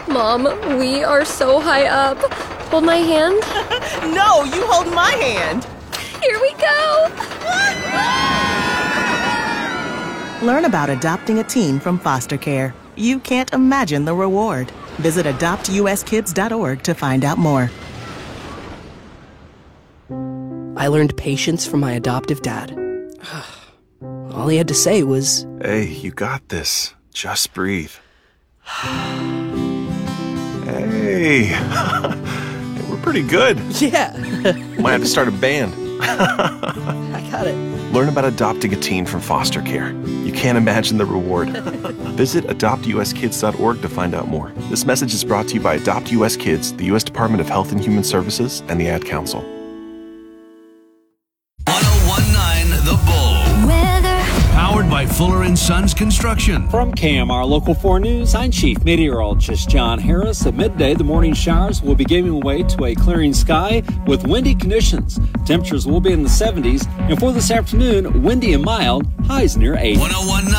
Mom, we are so high up. Hold my hand. No, you hold my hand. Here we go. Learn about adopting a teen from foster care. You can't imagine the reward. Visit adoptuskids.org to find out more. I learned patience from my adoptive dad. All he had to say was, "Hey, you got this. Just breathe." Hey, we're pretty good. yeah, Might have to start a band. I got it. Learn about adopting a teen from foster care. You can't imagine the reward. Visit adoptuskids.org to find out more. This message is brought to you by Adopt US Kids, the U.S. Department of Health and Human Services, and the Ad Council. 1019 The Bull. Weather. Powered by Fuller & Sons Construction. From KMR Local 4 News, I'm Chief Meteorologist John Harris. At midday, the morning showers will be giving way to a clearing sky with windy conditions. Temperatures will be in the 70s, and for this afternoon, windy and mild, highs near 80. 1019